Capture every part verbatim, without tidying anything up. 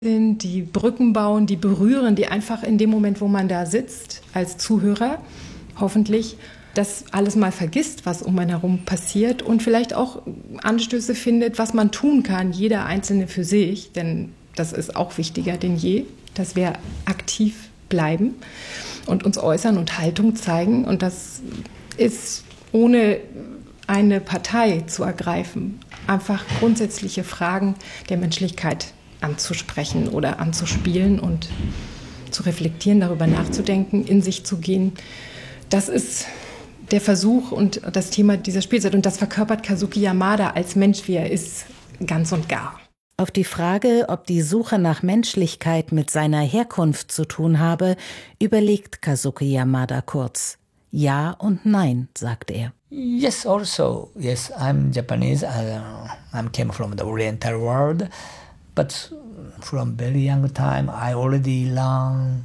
sind, die Brücken bauen, die berühren, die einfach in dem Moment, wo man da sitzt, als Zuhörer, hoffentlich, das alles mal vergisst, was um einen herum passiert und vielleicht auch Anstöße findet, was man tun kann, jeder Einzelne für sich, denn das ist auch wichtiger denn je, dass wir aktiv bleiben und uns äußern und Haltung zeigen. Und das ist ohne eine Partei zu ergreifen, einfach grundsätzliche Fragen der Menschlichkeit anzusprechen oder anzuspielen und zu reflektieren, darüber nachzudenken, in sich zu gehen. Das ist der Versuch und das Thema dieser Spielzeit. Und das verkörpert Kazuki Yamada als Mensch, wie er ist, ganz und gar. Auf die Frage, ob die Suche nach Menschlichkeit mit seiner Herkunft zu tun habe, überlegt Kazuki Yamada kurz. Ja und nein, sagt er. Yes, also. Yes, I'm Japanese. I, I came from the Oriental world. But from very young time, I already learned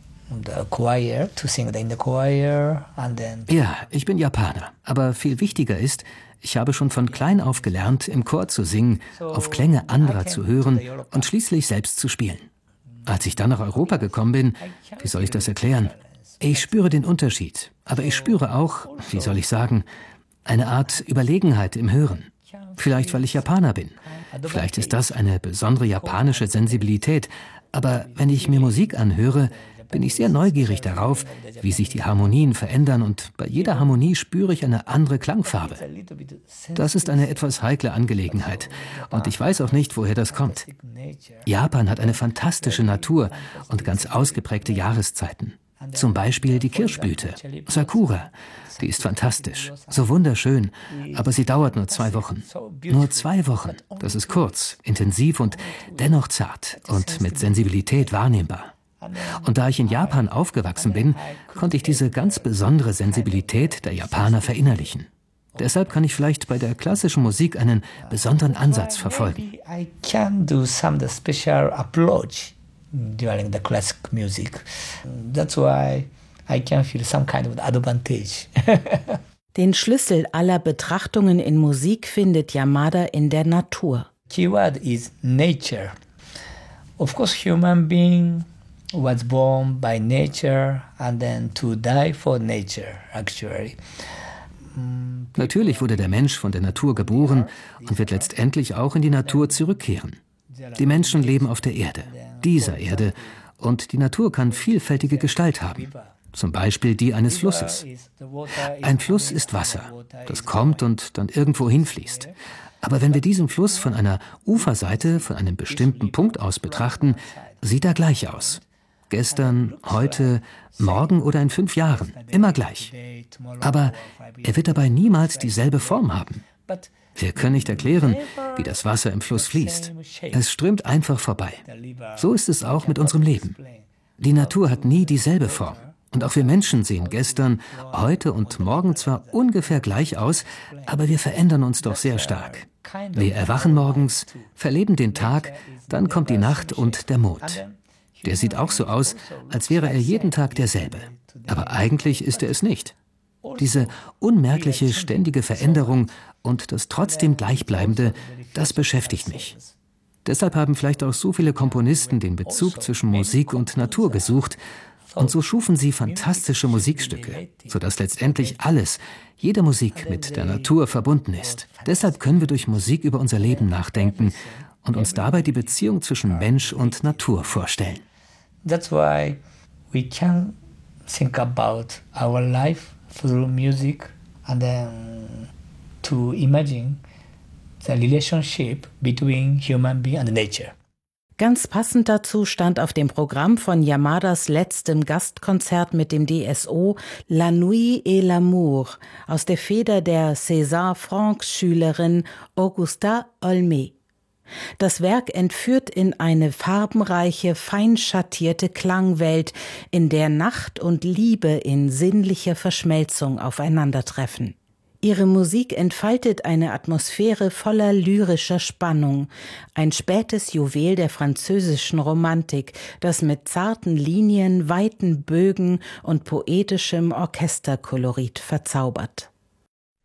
the choir, to sing in the choir. And then ja, ich bin Japaner. Aber viel wichtiger ist, ich habe schon von klein auf gelernt, im Chor zu singen, auf Klänge anderer zu hören und schließlich selbst zu spielen. Als ich dann nach Europa gekommen bin, wie soll ich das erklären? Ich spüre den Unterschied, aber ich spüre auch, wie soll ich sagen, eine Art Überlegenheit im Hören. Vielleicht, weil ich Japaner bin. Vielleicht ist das eine besondere japanische Sensibilität. Aber wenn ich mir Musik anhöre, bin ich sehr neugierig darauf, wie sich die Harmonien verändern, und bei jeder Harmonie spüre ich eine andere Klangfarbe. Das ist eine etwas heikle Angelegenheit und ich weiß auch nicht, woher das kommt. Japan hat eine fantastische Natur und ganz ausgeprägte Jahreszeiten. Zum Beispiel die Kirschblüte, Sakura. Die ist fantastisch, so wunderschön, aber sie dauert nur zwei Wochen. Nur zwei Wochen, das ist kurz, intensiv und dennoch zart und mit Sensibilität wahrnehmbar. Und da ich in Japan aufgewachsen bin, konnte ich diese ganz besondere Sensibilität der Japaner verinnerlichen. Deshalb kann ich vielleicht bei der klassischen Musik einen besonderen Ansatz verfolgen. I can do some special approach during the classic music. That's why I can feel some kind of advantage. Den Schlüssel aller Betrachtungen in Musik findet Yamada in der Natur. Keyword is nature. Of course, human being was born by nature and then to die for nature, actually. Natürlich wurde der Mensch von der Natur geboren und wird letztendlich auch in die Natur zurückkehren. Die Menschen leben auf der Erde, dieser Erde, und die Natur kann vielfältige Gestalt haben. Zum Beispiel die eines Flusses. Ein Fluss ist Wasser, das kommt und dann irgendwo hinfließt. Aber wenn wir diesen Fluss von einer Uferseite, von einem bestimmten Punkt aus betrachten, sieht er gleich aus. Gestern, heute, morgen oder in fünf Jahren, immer gleich. Aber er wird dabei niemals dieselbe Form haben. Wir können nicht erklären, wie das Wasser im Fluss fließt. Es strömt einfach vorbei. So ist es auch mit unserem Leben. Die Natur hat nie dieselbe Form. Und auch wir Menschen sehen gestern, heute und morgen zwar ungefähr gleich aus, aber wir verändern uns doch sehr stark. Wir erwachen morgens, verleben den Tag, dann kommt die Nacht und der Mond. Der sieht auch so aus, als wäre er jeden Tag derselbe. Aber eigentlich ist er es nicht. Diese unmerkliche, ständige Veränderung und das trotzdem Gleichbleibende, das beschäftigt mich. Deshalb haben vielleicht auch so viele Komponisten den Bezug zwischen Musik und Natur gesucht. Und so schufen sie fantastische Musikstücke, sodass letztendlich alles, jede Musik mit der Natur verbunden ist. Deshalb können wir durch Musik über unser Leben nachdenken und uns dabei die Beziehung zwischen Mensch und Natur vorstellen. That's why we can think about our life through music and then to imagine the relationship between human being and nature. Ganz passend dazu stand auf dem Programm von Yamadas letztem Gastkonzert mit dem D S O La Nuit et l'Amour aus der Feder der César-Franck-Schülerin Augusta Olmé. Das Werk entführt in eine farbenreiche, fein schattierte Klangwelt, in der Nacht und Liebe in sinnlicher Verschmelzung aufeinandertreffen. Ihre Musik entfaltet eine Atmosphäre voller lyrischer Spannung, ein spätes Juwel der französischen Romantik, das mit zarten Linien, weiten Bögen und poetischem Orchesterkolorit verzaubert.